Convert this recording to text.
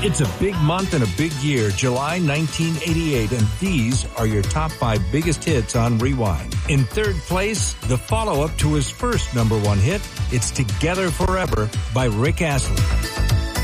It's a big month and a big year, July 1988, and these are your top 5 biggest hits on Rewind. In third place, the follow-up to his first number 1 hit, it's Together Forever by Rick Astley.